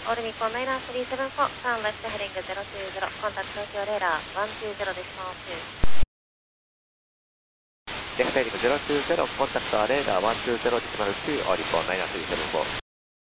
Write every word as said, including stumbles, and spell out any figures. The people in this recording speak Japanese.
オールニッポンナイナースリーセブンフォー、ターンレフトヘディングゼロツーゼロ、コンタクト東京レーダーワンツーゼロですのツー。 レフトヘディングゼロツーゼロ、コンタクトはレーダーワンツーゼロディシマルツー、オールニッポンナイナースリーセブンフォー。